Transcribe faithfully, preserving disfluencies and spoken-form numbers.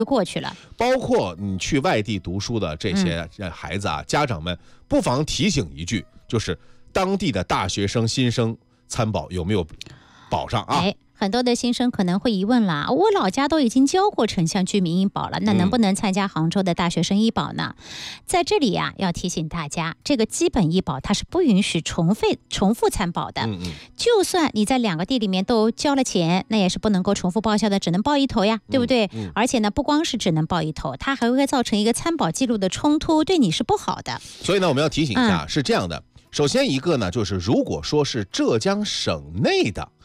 就过去了。 包括你去外地读书的这些孩子啊，嗯、家长们不妨提醒一句，就是当地的大学生新生参保有没有保上啊？ 哎，很多的新生可能会疑问啦，我老家都已经交过城乡居民医保了，那能不能参加杭州的大学生医保呢？嗯、在这里呀、啊，要提醒大家，这个基本医保它是不允许重费重复参保的。嗯嗯，就算你在两个地里面都交了钱，那也是不能够重复报销的，只能报一头呀，对不对？嗯嗯、而且呢，不光是只能报一头，它还会造成一个参保记录的冲突，对你是不好的。 所以呢，我们要提醒一下，嗯、是这样的。首先一个呢，就是如果说是浙江省内的